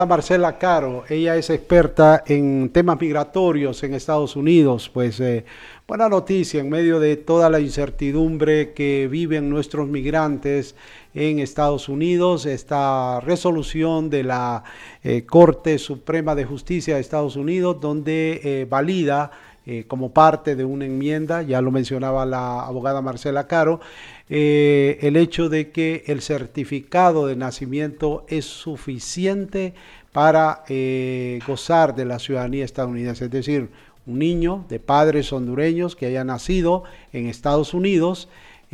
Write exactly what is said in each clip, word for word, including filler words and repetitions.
Marcela Caro, ella es experta en temas migratorios en Estados Unidos. Pues eh, buena noticia en medio de toda la incertidumbre que viven nuestros migrantes en Estados Unidos, esta resolución de la eh, Corte Suprema de Justicia de Estados Unidos, donde eh, valida eh, como parte de una enmienda, ya lo mencionaba la abogada Marcela Caro, eh, el hecho de que el certificado de nacimiento es suficiente para eh, gozar de la ciudadanía estadounidense, es decir, un niño de padres hondureños que haya nacido en Estados Unidos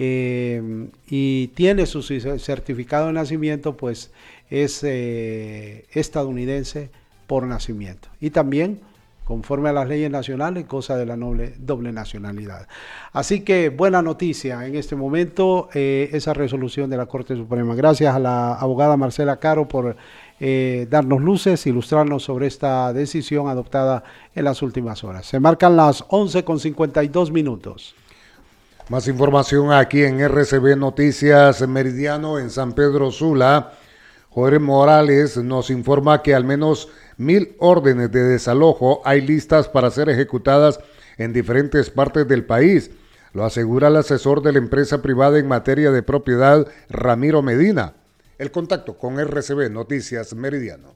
eh, y tiene su certificado de nacimiento, pues es eh, estadounidense por nacimiento. Y también, conforme a las leyes nacionales, goza de la noble, doble nacionalidad. Así que buena noticia en este momento eh, esa resolución de la Corte Suprema. Gracias a la abogada Marcela Caro por eh, darnos luces, ilustrarnos sobre esta decisión adoptada en las últimas horas. Se marcan las once con cincuenta y dos minutos. Más información aquí en R C B Noticias Meridiano en San Pedro Sula. Jorge Morales nos informa que al menos mil órdenes de desalojo hay listas para ser ejecutadas en diferentes partes del país. Lo asegura el asesor de la empresa privada en materia de propiedad, Ramiro Medina. El contacto con R C B Noticias Meridiano.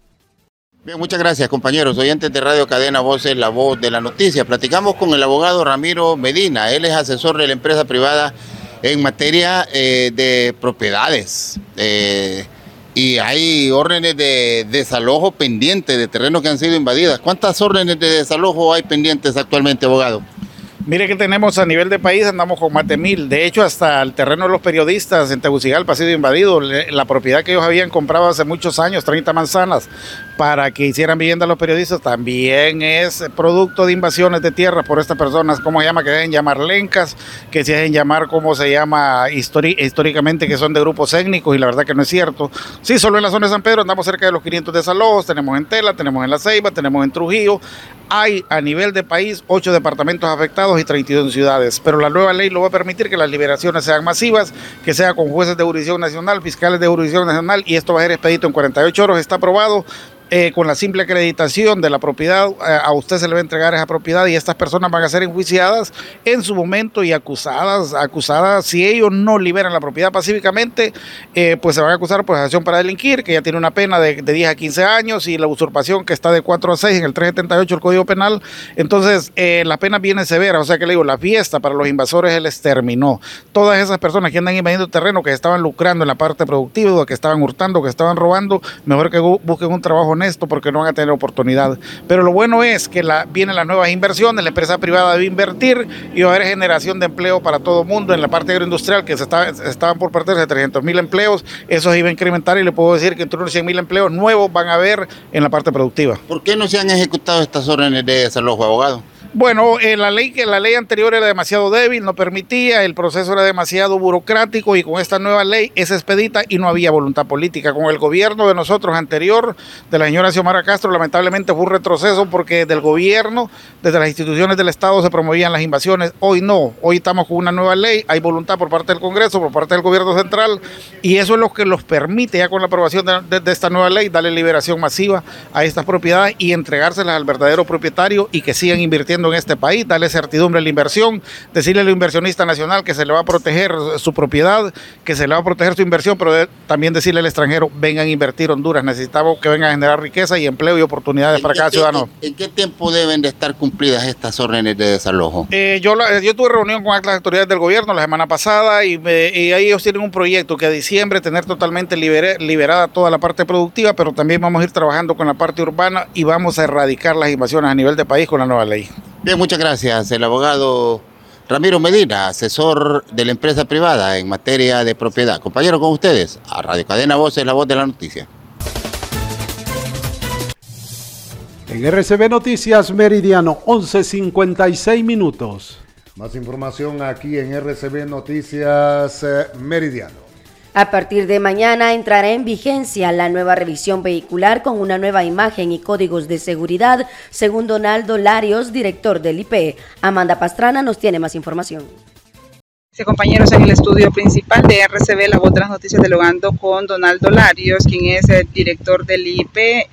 Bien, muchas gracias, compañeros oyentes de Radio Cadena Voces, la voz de la noticia. Platicamos con el abogado Ramiro Medina. Él es asesor de la empresa privada en materia eh, de propiedades. Eh, y hay órdenes de desalojo pendientes de terrenos que han sido invadidas. ¿Cuántas órdenes de desalojo hay pendientes actualmente, abogado? Mire que tenemos a nivel de país, andamos con más de mil. De hecho, hasta el terreno de los periodistas en Tegucigalpa ha sido invadido. La propiedad que ellos habían comprado hace muchos años, treinta manzanas, para que hicieran vivienda a los periodistas, también es producto de invasiones de tierra por estas personas, ¿cómo se llama? Que deben llamar lencas, que se deben llamar, ¿cómo se llama? Históricamente, que son de grupos étnicos, y la verdad que no es cierto. Sí, solo en la zona de San Pedro andamos cerca de los quinientos desalojos, tenemos en Tela, tenemos en La Ceiba, tenemos en Trujillo. Hay a nivel de país ocho departamentos afectados y treinta y dos ciudades, pero la nueva ley lo va a permitir que las liberaciones sean masivas, que sea con jueces de jurisdicción nacional, fiscales de jurisdicción nacional, y esto va a ser expedito en cuarenta y ocho horas, está aprobado. Eh, con la simple acreditación de la propiedad, eh, a usted se le va a entregar esa propiedad y estas personas van a ser enjuiciadas en su momento y acusadas, acusadas si ellos no liberan la propiedad pacíficamente, eh, pues se van a acusar por acción para delinquir, que ya tiene una pena de, de diez a quince años, y la usurpación que está de cuatro a seis en el trescientos setenta y ocho del Código Penal. Entonces, eh, la pena viene severa, o sea que le digo, la fiesta para los invasores se les terminó. Todas esas personas que andan invadiendo terreno, que estaban lucrando en la parte productiva, que estaban hurtando, que estaban robando, mejor que busquen un trabajo honesto, porque no van a tener oportunidad. Pero lo bueno es que la, vienen las nuevas inversiones, la empresa privada debe invertir y va a haber generación de empleo para todo el mundo en la parte agroindustrial, que se está, estaban por perderse trescientos mil empleos, eso se iba a incrementar, y le puedo decir que entre unos cien mil empleos nuevos van a haber en la parte productiva. ¿Por qué no se han ejecutado estas órdenes de desalojo, abogado? Bueno, eh, la ley que la ley anterior era demasiado débil, no permitía, el proceso era demasiado burocrático, y con esta nueva ley es expedita y no había voluntad política. Con el gobierno de nosotros anterior, de la señora Xiomara Castro, lamentablemente fue un retroceso, porque del gobierno, desde las instituciones del Estado se promovían las invasiones. Hoy no, hoy estamos con una nueva ley, hay voluntad por parte del Congreso, por parte del gobierno central, y eso es lo que los permite, ya con la aprobación de, de, de esta nueva ley, darle liberación masiva a estas propiedades y entregárselas al verdadero propietario, y que sigan invirtiendo en este país, darle certidumbre a la inversión, decirle al inversionista nacional que se le va a proteger su propiedad, que se le va a proteger su inversión, pero de, también decirle al extranjero, vengan a invertir Honduras, necesitamos que vengan a generar riqueza y empleo y oportunidades para cada ciudadano. ¿En, ¿En qué tiempo deben de estar cumplidas estas órdenes de desalojo? Eh, yo, la, yo tuve reunión con las autoridades del gobierno la semana pasada, y, me, y ahí ellos tienen un proyecto que a diciembre tener totalmente libere, liberada toda la parte productiva, pero también vamos a ir trabajando con la parte urbana y vamos a erradicar las invasiones a nivel de país con la nueva ley. Bien, muchas gracias. El abogado Ramiro Medina, asesor de la empresa privada en materia de propiedad. Compañero, con ustedes, a Radio Cadena Voces, la voz de la noticia. En R C B Noticias Meridiano, once cincuenta y seis minutos. Más información aquí en R C B Noticias eh, Meridiano. A partir de mañana entrará en vigencia la nueva revisión vehicular con una nueva imagen y códigos de seguridad, según Donaldo Larios, director del I P E. Amanda Pastrana nos tiene más información. Compañeros, en el estudio principal de R C B, la voz de las noticias, dialogando con Donaldo Larios, quien es el director del I I P.